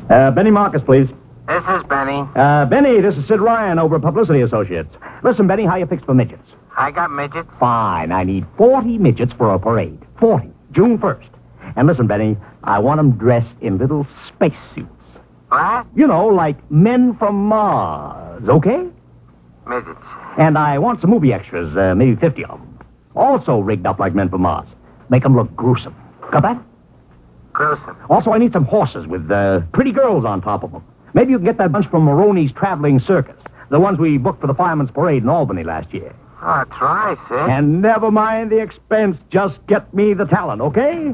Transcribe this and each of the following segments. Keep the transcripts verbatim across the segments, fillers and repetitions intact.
Uh, Benny Marcus, please. This is Benny. Uh, Benny, this is Sid Ryan over at Publicity Associates. Listen, Benny, how you fixed for midgets? I got midgets. Fine. I need forty midgets for a parade. forty. June first. And listen, Benny, I want them dressed in little spacesuits. What? You know, like men from Mars, okay? Midgets. And I want some movie extras, uh, maybe fifty of them. Also rigged up like men from Mars. Make them look gruesome. Got that? Gruesome. Also, I need some horses with uh, pretty girls on top of them. Maybe you can get that bunch from Maroney's Traveling Circus. The ones we booked for the Fireman's Parade in Albany last year. Oh, try, Sid. And never mind the expense. Just get me the talent, okay?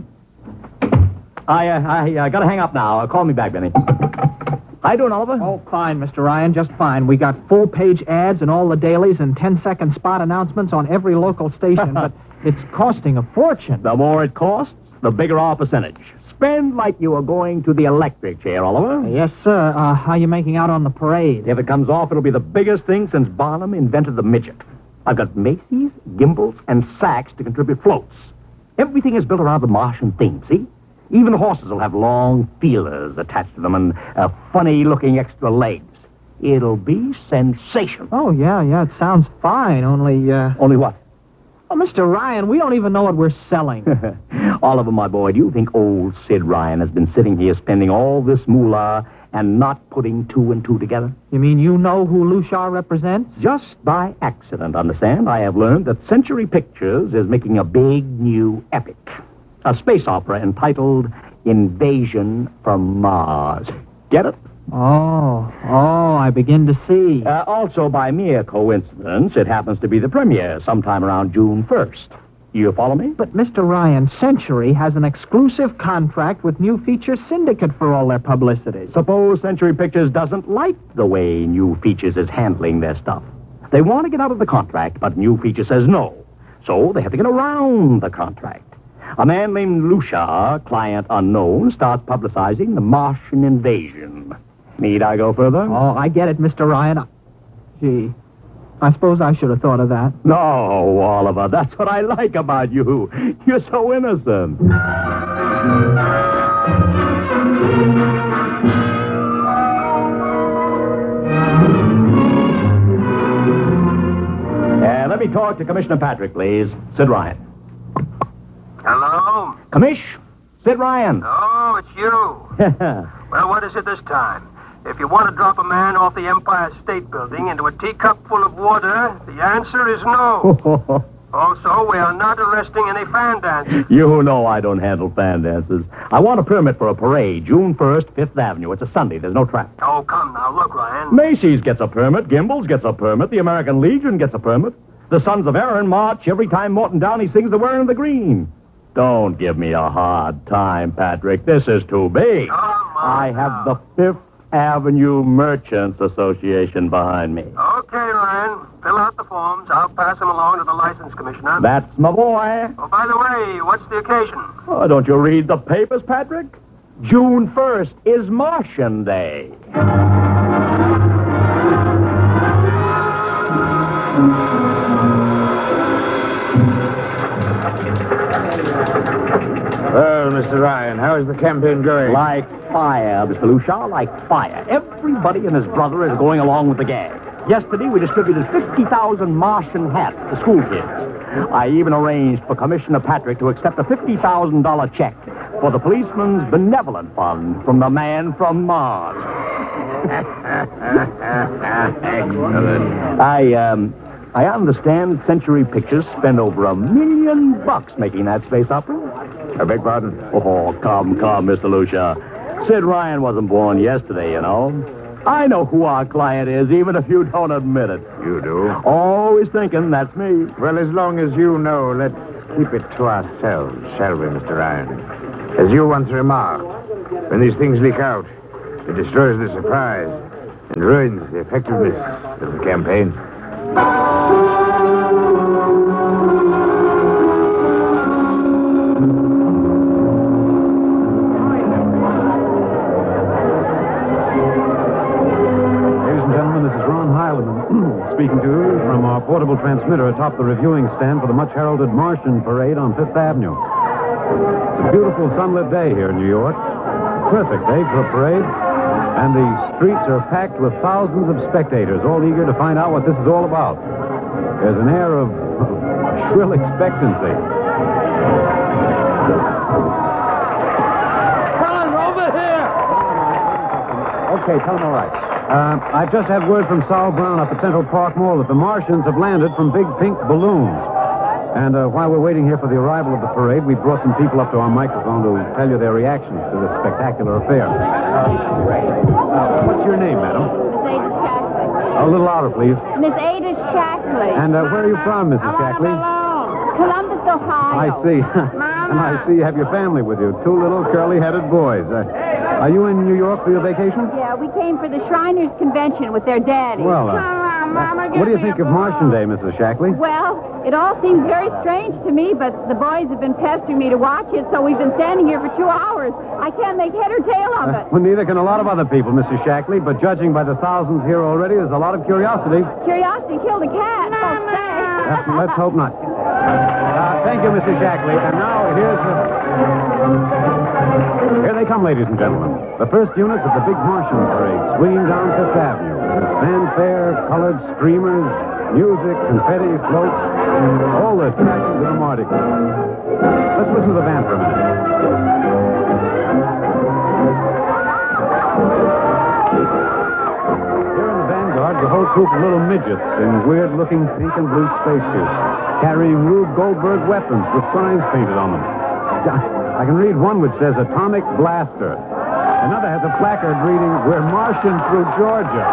I, uh, I uh, gotta hang up now. Uh, call me back, Benny. How you doing, Oliver? Oh, fine, Mister Ryan, just fine. We got full-page ads in all the dailies and ten-second spot announcements on every local station, but it's costing a fortune. The more it costs, the bigger our percentage. Spend like you are going to the electric chair, Oliver. Yes, sir. Uh, how you making out on the parade? If it comes off, it'll be the biggest thing since Barnum invented the midget. I've got Macy's, gimbals, and Saks to contribute floats. Everything is built around the Martian theme, see? Even the horses will have long feelers attached to them and uh, funny-looking extra legs. It'll be sensational. Oh, yeah, yeah, it sounds fine, only, uh... Only what? Oh, Mister Ryan, we don't even know what we're selling. Oliver, my boy, do you think old Sid Ryan has been sitting here spending all this moolah and not putting two and two together? You mean you know who Lushar represents? Just by accident, understand, I have learned that Century Pictures is making a big new epic. A space opera entitled Invasion from Mars. Get it? Oh, oh, I begin to see. Uh, also, by mere coincidence, it happens to be the premiere sometime around June first. You follow me? But, Mister Ryan, Century has an exclusive contract with New Feature Syndicate for all their publicity. Suppose Century Pictures doesn't like the way New Features is handling their stuff. They want to get out of the contract, but New Feature says no. So they have to get around the contract. A man named Lushar, client unknown, starts publicizing the Martian invasion. Need I go further? Oh, I get it, Mister Ryan. Gee, I suppose I should have thought of that. No, Oliver, that's what I like about you. You're so innocent. Uh, let me talk to Commissioner Patrick, please. Sid Ryan. Hello? Commish, Sid Ryan. Oh, it's you. Well, what is it this time? If you want to drop a man off the Empire State Building into a teacup full of water, the answer is no. Also, we are not arresting any fan dancers. You know I don't handle fan dances. I want a permit for a parade, June first, Fifth Avenue. It's a Sunday. There's no traffic. Oh, come now. Look, Ryan. Macy's gets a permit. Gimbals gets a permit. The American Legion gets a permit. The Sons of Erin march every time Morton Downey sings the Wearing the Green. Don't give me a hard time, Patrick. This is too big. Come on I have now. the Fifth Avenue Merchants Association behind me. Okay, Ryan. Fill out the forms. I'll pass them along to the license commissioner. That's my boy. Oh, by the way, what's the occasion? Oh, don't you read the papers, Patrick? June first is Martian Day. Well, Mister Ryan, how is the campaign going? Like fire, Mister Lushar, like fire. Everybody and his brother is going along with the gag. Yesterday, we distributed fifty thousand Martian hats to school kids. I even arranged for Commissioner Patrick to accept a fifty thousand dollars check for the Policeman's Benevolent Fund from the man from Mars. I, um... I understand Century Pictures spent over a million bucks making that space opera. I beg pardon? Oh, come, come, Mister Lucia. Sid Ryan wasn't born yesterday, you know. I know who our client is, even if you don't admit it. You do? Always thinking that's me. Well, as long as you know, let's keep it to ourselves, shall we, Mister Ryan? As you once remarked, when these things leak out, it destroys the surprise and ruins the effectiveness of the campaign. Speaking to you from our portable transmitter atop the reviewing stand for the much-heralded Martian Parade on Fifth Avenue. It's a beautiful sunlit day here in New York. Perfect day for a parade. And the streets are packed with thousands of spectators, all eager to find out what this is all about. There's an air of shrill expectancy. Okay, tell them all right. Uh, I've just had word from Sol Brown up at Central Park Mall that the Martians have landed from big pink balloons. And uh, while we're waiting here for the arrival of the parade, we brought some people up to our microphone to tell you their reactions to this spectacular affair. Uh, what's your name, madam? Miss Ada Shackley. A little louder, please. Miss Ada Shackley. And uh, where are you from, Missus Shackley? Columbus, Ohio. I see. And I see you have your family with you. Two little curly-headed boys. Uh, are you in New York for your vacation? Yeah, we came for the Shriners Convention with their daddy. Well, uh, Come on, Mama, what do you think of Martian Day, Missus Shackley? Well, it all seems very strange to me, but the boys have been pestering me to watch it, so we've been standing here for two hours. I can't make head or tail of it. Uh, well, neither can a lot of other people, Missus Shackley, but judging by the thousands here already, there's a lot of curiosity. Curiosity killed a cat, folks say. Uh, let's hope not. Uh, thank you, Missus Shackley. And now here's the... Here they come, ladies and gentlemen. The first units of the big Martian parade swinging down Fifth Avenue. With fanfare, colored streamers, music, confetti, floats, all the attractions of the Mardi Gras. Let's listen to the band for a minute. Here in the vanguard, the whole troop of little midgets in weird-looking pink and blue spacesuits, carrying Rube Goldberg weapons with signs painted on them. I can read one which says Atomic Blaster. Another has a placard reading, We're marching through Georgia.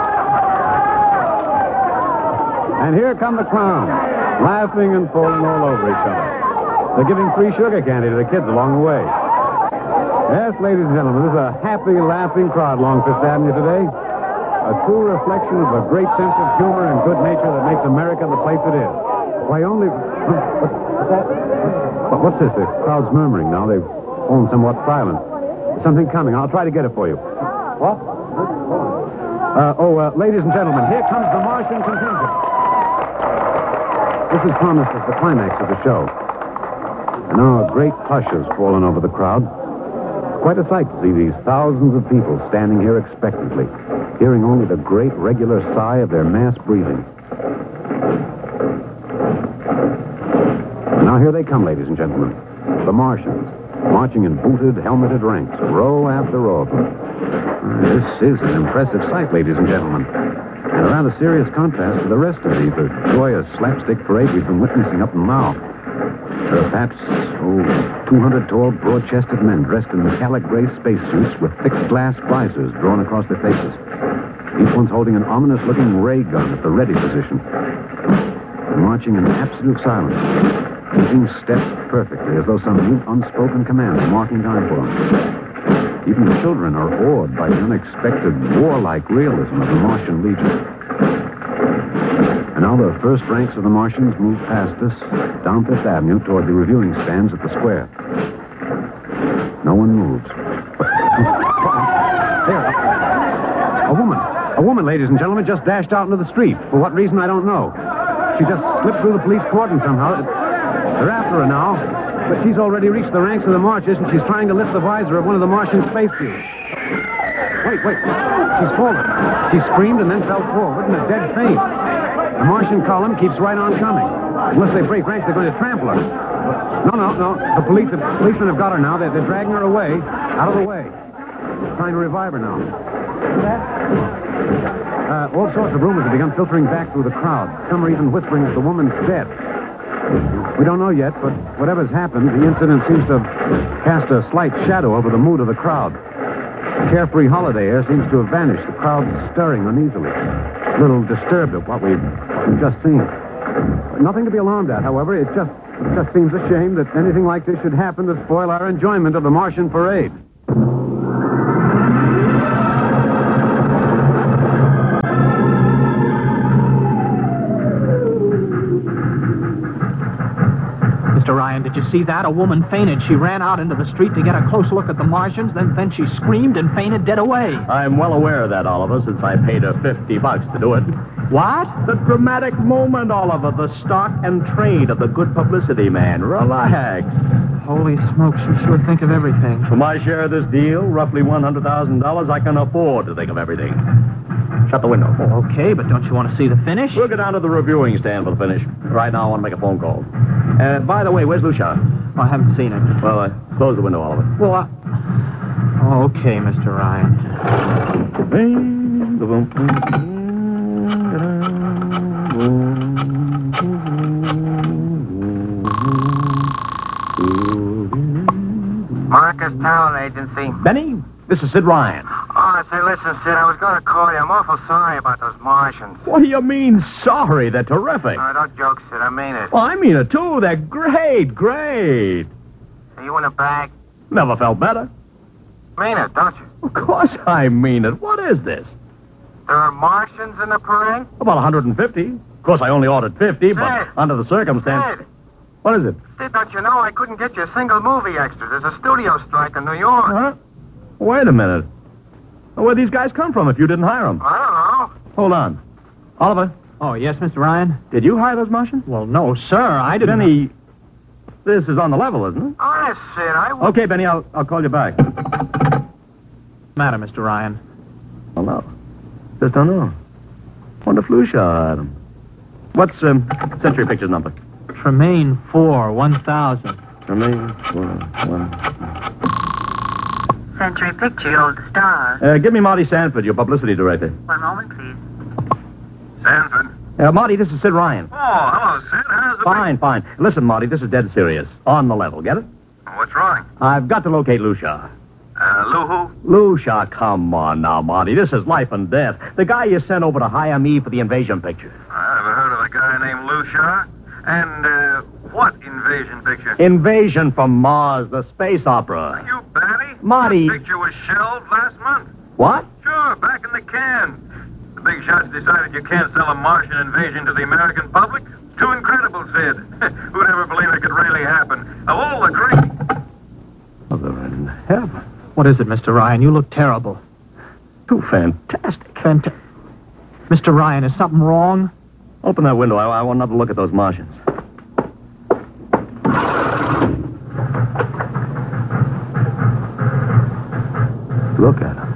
And here come the clowns, laughing and falling all over each other. They're giving free sugar candy to the kids along the way. Yes, ladies and gentlemen, this is a happy, laughing crowd along Fifth Avenue today. A true reflection of a great sense of humor and good nature that makes America the place it is. Why, only... What's that? What's this? The crowd's murmuring now. They've fallen somewhat silent. There's something coming. I'll try to get it for you. What? Uh, oh, uh, ladies and gentlemen, here comes the Martian contingent. This is promised as the climax of the show. And now a great hush has fallen over the crowd. Quite a sight to see these thousands of people standing here expectantly, hearing only the great regular sigh of their mass breathing. And now here they come, ladies and gentlemen. The Martians, marching in booted, helmeted ranks, row after row of them. This is an impressive sight, ladies and gentlemen. And a rather serious contrast to the rest of the, the joyous slapstick parade we've been witnessing up till now. There are perhaps, oh, two hundred tall, broad-chested men dressed in metallic gray spacesuits with thick glass visors drawn across their faces. Each one's holding an ominous-looking ray gun at the ready position. And marching in absolute silence, keeping steps perfectly, as though some mute, unspoken command is marking time for them. Even the children are awed by the unexpected, warlike realism of the Martian Legion. And now the first ranks of the Martians move past us, down Fifth Avenue toward the reviewing stands at the square. No one moves. There. A woman. A woman, ladies and gentlemen, just dashed out into the street. For what reason, I don't know. She just slipped through the police cordon somehow. They're after her now, but she's already reached the ranks of the marchers, and she's trying to lift the visor of one of the Martian spacesuits. Wait, wait. She's fallen. She screamed and then fell forward in a dead faint. The Martian column keeps right on coming. Unless they break ranks, they're going to trample her. No, no, no. The police, the policemen have got her now. They're, they're dragging her away, out of the way. Trying to revive her now. Uh, all sorts of rumors have begun filtering back through the crowd. Some are even whispering that the woman's dead. We don't know yet, but whatever's happened, the incident seems to have cast a slight shadow over the mood of the crowd. The carefree holiday air seems to have vanished. The crowd's stirring uneasily, a little disturbed at what we've, what we've just seen. Nothing to be alarmed at, however. It just, it just seems a shame that anything like this should happen to spoil our enjoyment of the Martian parade. Mister Ryan, did you see that? A woman fainted. She ran out into the street to get a close look at the Martians, then, then she screamed and fainted dead away. I'm well aware of that, Oliver, since I paid her fifty bucks to do it. What? The dramatic moment, Oliver. The stock and trade of the good publicity man. Relax. Holy smokes, you sure think of everything. For my share of this deal, roughly one hundred thousand dollars, I can afford to think of everything. Shut the window. Oh, okay, but don't you want to see the finish? We'll go down to the reviewing stand for the finish. Right now, I want to make a phone call. Uh, by the way, where's Lucia? Oh, I haven't seen it. Well, uh, close the window, Oliver. Well, I... Oh, okay, Mister Ryan. Marcus Towel Agency. Benny, this is Sid Ryan. Oh, say, listen, Sid, I was going to call you. I'm awful sorry about those Martians. What do you mean, sorry? They're terrific. No, don't joke, Sid. I mean it. Well, I mean it, too. They're great, great. Are you in a bag? Never felt better. Mean it, don't you? Of course I mean it. What is this? There are Martians in the parade? About one hundred fifty. Of course, I only ordered fifty, but Sid. under the circumstance... Sid, What is it? Sid, don't you know I couldn't get you a single movie extra? There's a studio strike in New York. Huh? Wait a minute. Where'd these guys come from if you didn't hire them? I don't know. Hold on. Oliver, Oh, yes, Mister Ryan? did you hire those Martians? Well, no, sir, I didn't... Benny, this is on the level, isn't it? Honest, Sid, I... w- Okay, Benny, I'll, I'll call you back. matter, Mister Ryan? Oh, no. Just don't know. Wonder if Lucia had them. What's um, Century Pictures number? Tremaine four, one thousand. For me, one, one. Century Picture, Old Star. Uh, give me Marty Sanford, your publicity director. One moment, please. Sanford. Uh, Marty, this is Sid Ryan. Oh, hello, Sid. How's it... Fine, fine. Listen, Marty, this is dead serious. On the level, get it? What's wrong? I've got to locate Lucia. Uh, Lou who? Lucia, come on now, Marty. This is life and death. The guy you sent over to hire me for the invasion picture. I never heard of a guy named Lou Shaw. And, uh, what invasion picture? Invasion from Mars, the space opera. You batty? Marty. That picture was shelved last month. What? Sure, back in the can. The big shots decided you can't sell a Martian invasion to the American public. Too incredible, Sid. Who'd ever believe it could really happen? Of all the great... Mother in heaven. What is it, Mister Ryan? You look terrible. Too fantastic. Fanta- Mister Ryan, is something wrong? Open that window. I, I want another look at those Martians. Look at them.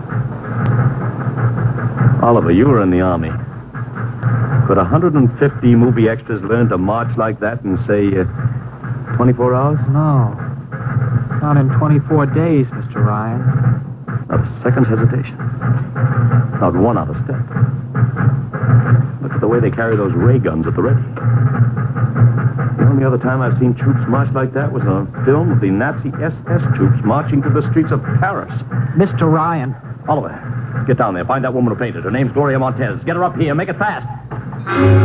Oliver, you were in the Army. Could one hundred fifty movie extras learn to march like that in, say, uh, twenty-four hours? No. Not in twenty-four days, Mister Ryan. Not a second's hesitation. Not one out of step. Look at the way they carry those ray guns at the ready. The only other time I've seen troops march like that was on a film of the Nazi S S troops marching through the streets of Paris. Mister Ryan. Oliver, get down there. Find that woman who painted. Her name's Gloria Montez. Get her up here. Make it fast.